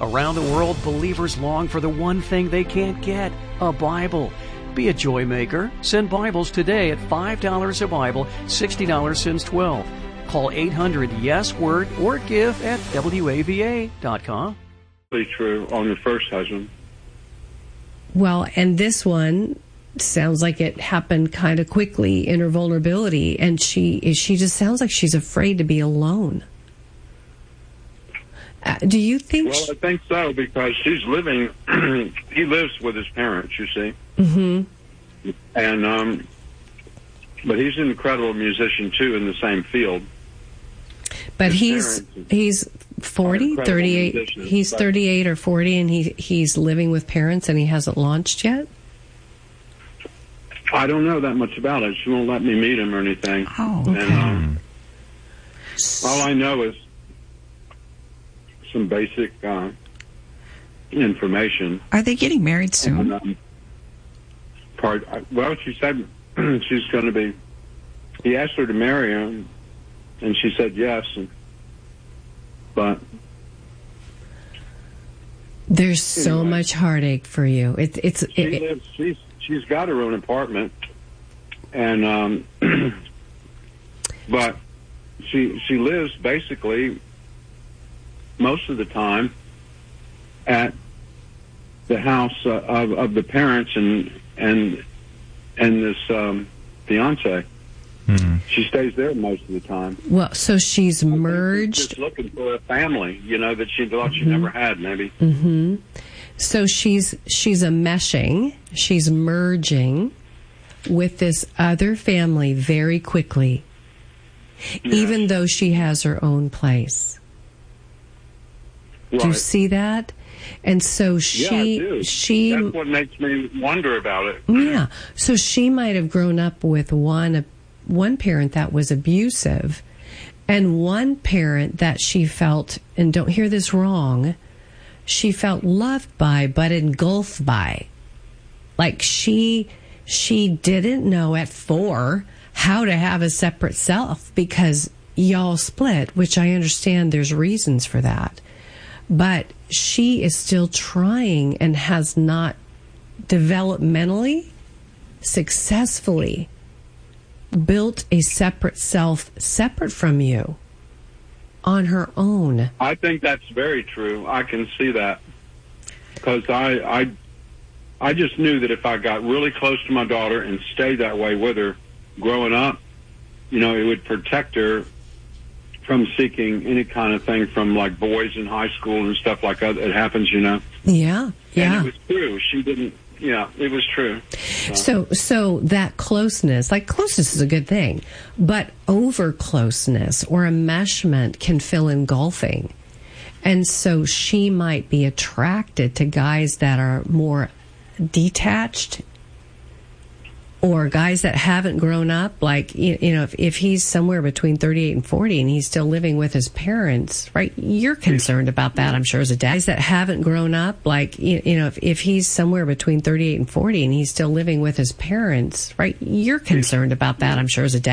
Around the world, believers long for the one thing they can't get, a Bible. Be a joy maker. Send Bibles today at $5 a Bible, $60 since 12. Call 800-YES-WORD or give at WAVA.com. True on your first husband. Well, and this one sounds like it happened kind of quickly in her vulnerability, and she just sounds like she's afraid to be alone. Do you think? Well, I think so, because she's living. He lives with his parents, you see. Mm-hmm. And but he's an incredible musician too in the same field. But he's 40, 38. He's 38 or 40, and he's living with parents, and he hasn't launched yet. I don't know that much about it. She won't let me meet him or anything. Oh, okay. And all I know is some basic information. Are they getting married soon? And, well, she said she's going to be. He asked her to marry him, and she said yes. But there's so much heartache for you. She's got her own apartment, and but she lives basically most of the time at the house of the parents and this fiance. Mm-hmm. She stays there most of the time. Well, so she's merged. She's just looking for a family, that she thought she never had, maybe. Mm-hmm. So she's a meshing. She's merging with this other family very quickly, even though she has her own place. Right. Do you see that? And so I do. That's what makes me wonder about it. Yeah. So she might have grown up with one parent that was abusive, and one parent that she felt, and don't hear this wrong, she felt loved by but engulfed by. Like she didn't know at 4 how to have a separate self because y'all split, which I understand there's reasons for that. But she is still trying and has not developmentally, successfully built a separate self separate from you on her own. I think that's very true. I can see that, because I just knew that if I got really close to my daughter and stayed that way with her growing up, it would protect her from seeking any kind of thing from like boys in high school and stuff like that. It happens, Yeah. And it was true. She didn't. Yeah, it was true. So that closeness is a good thing, but over closeness or enmeshment can feel engulfing. And so she might be attracted to guys that are more detached, or guys that haven't grown up. Like, if he's somewhere between 38 and 40 and he's still living with his parents, right? You're concerned about that, I'm sure, as a dad. Guys that haven't grown up, like, if he's somewhere between 38 and 40 and he's still living with his parents, right? You're concerned about that, I'm sure, as a dad.